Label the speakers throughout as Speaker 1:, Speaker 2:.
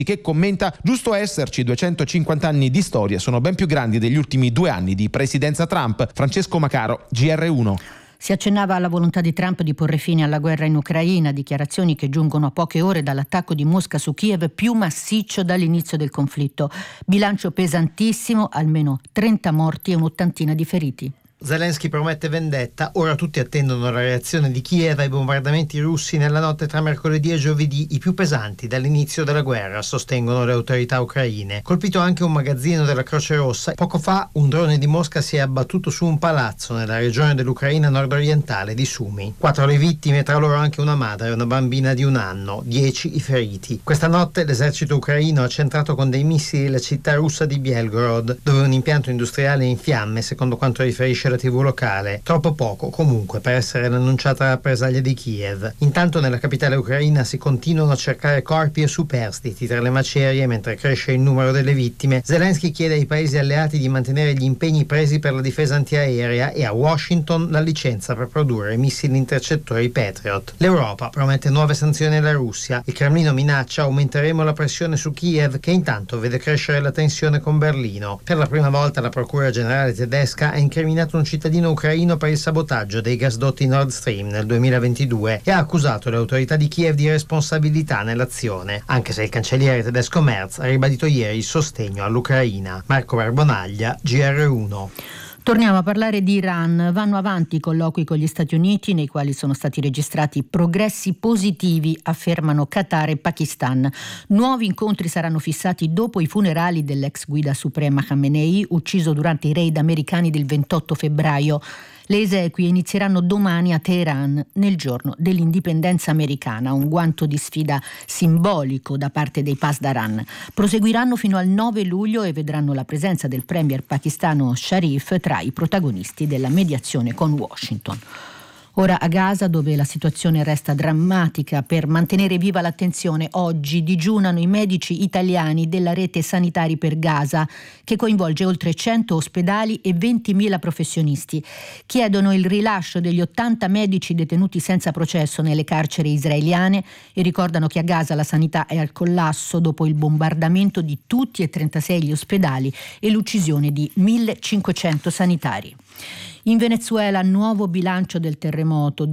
Speaker 1: che commenta: giusto esserci, 250 anni di storia sono ben più grandi degli ultimi 2 anni di presidenza Trump. Francesco Macaro, GR1.
Speaker 2: Si accennava alla volontà di Trump di porre fine alla guerra in Ucraina, dichiarazioni che giungono a poche ore dall'attacco di Mosca su Kiev più massiccio dall'inizio del conflitto. Bilancio pesantissimo, almeno 30 morti e un'ottantina di feriti.
Speaker 3: Zelensky promette vendetta, ora tutti attendono la reazione di Kiev ai bombardamenti russi nella notte tra mercoledì e giovedì, i più pesanti dall'inizio della guerra, sostengono le autorità ucraine. Colpito anche un magazzino della Croce Rossa, poco fa un drone di Mosca si è abbattuto su un palazzo nella regione dell'Ucraina nord-orientale di Sumy. 4 le vittime, tra loro anche una madre e una bambina di 1 anno, 10 i feriti. Questa notte l'esercito ucraino ha centrato con dei missili la città russa di Belgorod, dove un impianto industriale è in fiamme, secondo quanto riferisce la TV locale. Troppo poco comunque per essere l'annunciata rappresaglia di Kiev. Intanto nella capitale ucraina si continuano a cercare corpi e superstiti tra le macerie mentre cresce il numero delle vittime. Zelensky chiede ai paesi alleati di mantenere gli impegni presi per la difesa antiaerea e a Washington la licenza per produrre missili intercettori Patriot. L'Europa promette nuove sanzioni alla Russia. Il Cremlino minaccia: aumenteremo la pressione su Kiev, che intanto vede crescere la tensione con Berlino. Per la prima volta la Procura Generale tedesca ha incriminato un cittadino ucraino per il sabotaggio dei gasdotti Nord Stream nel 2022 e ha accusato le autorità di Kiev di responsabilità nell'azione, anche se il cancelliere tedesco Merz ha ribadito ieri il sostegno all'Ucraina. Marco Barbonaglia, GR1.
Speaker 2: Torniamo a parlare di Iran. Vanno avanti i colloqui con gli Stati Uniti nei quali sono stati registrati progressi positivi, affermano Qatar e Pakistan. Nuovi incontri saranno fissati dopo i funerali dell'ex guida suprema Khamenei, ucciso durante i raid americani del 28 febbraio. Le esequie inizieranno domani a Teheran, nel giorno dell'indipendenza americana, un guanto di sfida simbolico da parte dei Pasdaran. Proseguiranno fino al 9 luglio e vedranno la presenza del premier pakistano Sharif tra i protagonisti della mediazione con Washington. Ora a Gaza, dove la situazione resta drammatica. Per mantenere viva l'attenzione, oggi digiunano i medici italiani della rete Sanitari per Gaza, che coinvolge oltre 100 ospedali e 20.000 professionisti. Chiedono il rilascio degli 80 medici detenuti senza processo nelle carceri israeliane e ricordano che a Gaza la sanità è al collasso dopo il bombardamento di tutti e 36 gli ospedali e l'uccisione di 1.500 sanitari. In Venezuela, nuovo bilancio del terremoto,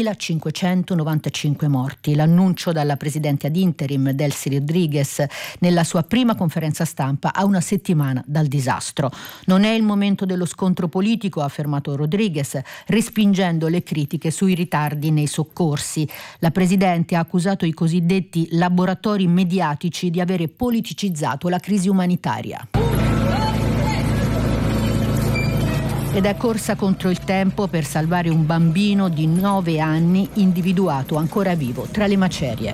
Speaker 2: 2.595 morti. L'annuncio dalla presidente ad interim Delcy Rodriguez nella sua prima conferenza stampa a una settimana dal disastro. Non è il momento dello scontro politico, ha affermato Rodriguez, respingendo le critiche sui ritardi nei soccorsi. La presidente ha accusato i cosiddetti laboratori mediatici di avere politicizzato la crisi umanitaria. Ed è corsa contro il tempo per salvare un bambino di 9 anni individuato ancora vivo tra le macerie.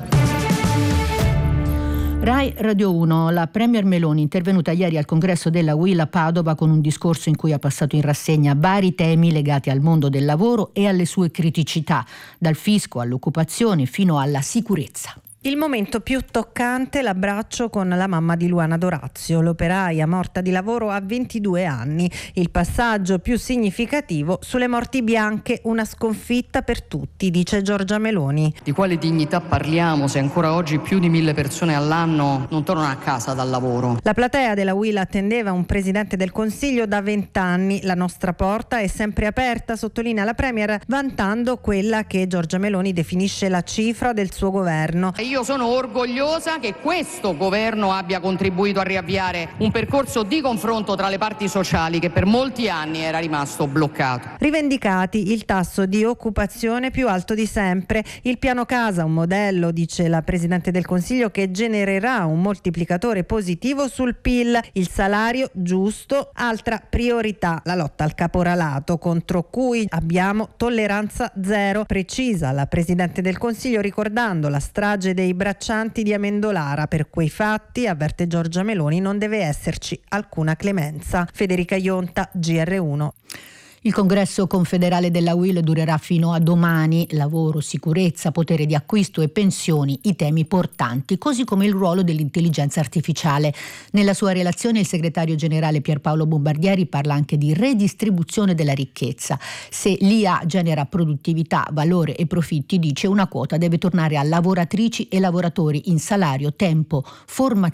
Speaker 2: Rai Radio 1, la Premier Meloni intervenuta ieri al congresso della UIL a Padova con un discorso in cui ha passato in rassegna vari temi legati al mondo del lavoro e alle sue criticità, dal fisco all'occupazione fino alla sicurezza.
Speaker 4: Il momento più toccante, l'abbraccio con la mamma di Luana D'Orazio, l'operaia morta di lavoro a 22 anni. Il passaggio più significativo, sulle morti bianche, una sconfitta per tutti, dice Giorgia Meloni.
Speaker 5: Di quale dignità parliamo se ancora oggi più di 1.000 persone all'anno non tornano a casa dal lavoro?
Speaker 4: La platea della UIL attendeva un presidente del Consiglio da 20 anni. La nostra porta è sempre aperta, sottolinea la Premier, vantando quella che Giorgia Meloni definisce la cifra del suo governo.
Speaker 5: Io sono orgogliosa che questo governo abbia contribuito a riavviare un percorso di confronto tra le parti sociali che per molti anni era rimasto bloccato.
Speaker 4: Rivendicati il tasso di occupazione più alto di sempre, il piano casa, un modello, dice la Presidente del Consiglio, che genererà un moltiplicatore positivo sul PIL, il salario giusto, altra priorità, la lotta al caporalato, contro cui abbiamo tolleranza zero, precisa la Presidente del Consiglio, ricordando la strage dei braccianti di Amendolara. Per quei fatti, avverte Giorgia Meloni, non deve esserci alcuna clemenza. Federica Ionta, GR1.
Speaker 2: Il congresso confederale della UIL durerà fino a domani. Lavoro, sicurezza, potere di acquisto e pensioni, i temi portanti, così come il ruolo dell'intelligenza artificiale. Nella sua relazione il segretario generale Pierpaolo Bombardieri parla anche di redistribuzione della ricchezza. Se l'IA genera produttività, valore e profitti, dice, una quota deve tornare a lavoratrici e lavoratori in salario, tempo, formazione